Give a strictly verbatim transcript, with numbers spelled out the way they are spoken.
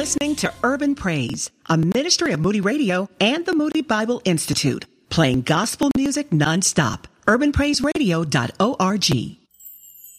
listening to Urban Praise, a ministry of Moody Radio and the Moody Bible Institute, playing gospel music nonstop. urban praise radio dot org.